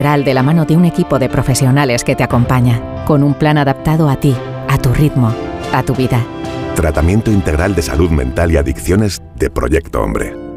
De la mano de un equipo de profesionales que te acompaña, con un plan adaptado a ti, a tu ritmo, a tu vida. Tratamiento integral de salud mental y adicciones de Proyecto Hombre.